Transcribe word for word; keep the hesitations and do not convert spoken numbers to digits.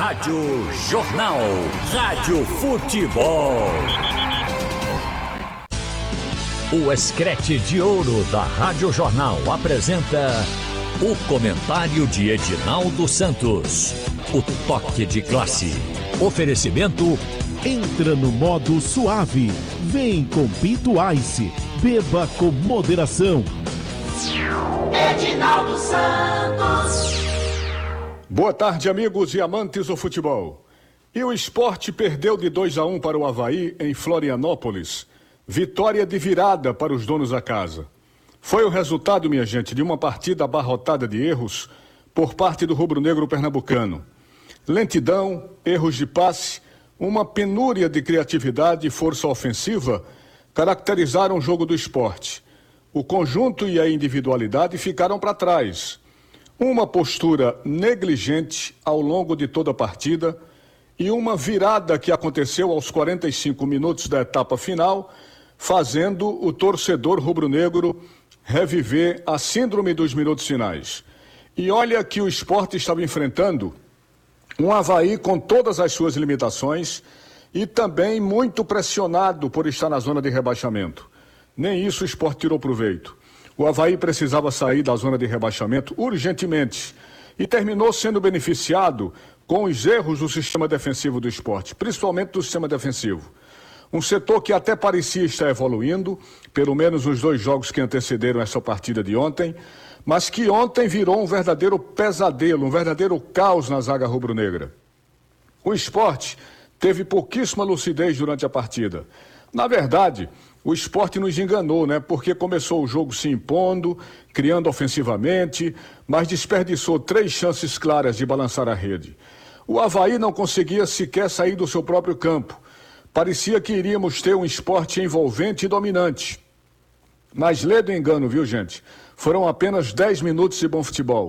Rádio Jornal. Rádio Futebol. O Escrete de Ouro da Rádio Jornal apresenta o comentário de Edinaldo Santos. O toque de classe. Oferecimento. Entra no modo suave. Vem com Pinto Ice. Beba com moderação. Edinaldo Santos. Boa tarde, amigos e amantes do futebol. E o Sport perdeu de dois a um para o Avaí em Florianópolis. Vitória de virada para os donos da casa. Foi o resultado, minha gente, de uma partida abarrotada de erros por parte do rubro-negro pernambucano. Lentidão, erros de passe, uma penúria de criatividade e força ofensiva caracterizaram o jogo do Sport. O conjunto e a individualidade ficaram para trás. Uma postura negligente ao longo de toda a partida e uma virada que aconteceu aos quarenta e cinco minutos da etapa final, fazendo o torcedor rubro-negro reviver a síndrome dos minutos finais. E olha que o Sport estava enfrentando um Avaí com todas as suas limitações e também muito pressionado por estar na zona de rebaixamento. Nem isso o Sport tirou proveito. O Avaí precisava sair da zona de rebaixamento urgentemente e terminou sendo beneficiado com os erros do sistema defensivo do Sport, principalmente do sistema defensivo. Um setor que até parecia estar evoluindo, pelo menos nos dois jogos que antecederam essa partida de ontem, mas que ontem virou um verdadeiro pesadelo, um verdadeiro caos na zaga rubro-negra. O Sport teve pouquíssima lucidez durante a partida. Na verdade, o Sport nos enganou, né? Porque começou o jogo se impondo, criando ofensivamente, mas desperdiçou três chances claras de balançar a rede. O Avaí não conseguia sequer sair do seu próprio campo. Parecia que iríamos ter um Sport envolvente e dominante. Mas lê do engano, viu, gente? Foram apenas dez minutos de bom futebol.